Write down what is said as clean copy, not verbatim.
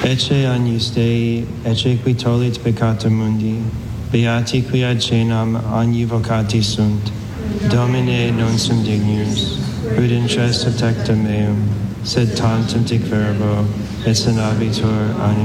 Ecce agnus Dei, ecce qui tollit peccata mundi, beati qui ad cenam agnivocati sunt. Domine non sum dignus, ut intres tecta meum, sed tantum dic verbo, et sanabitur anima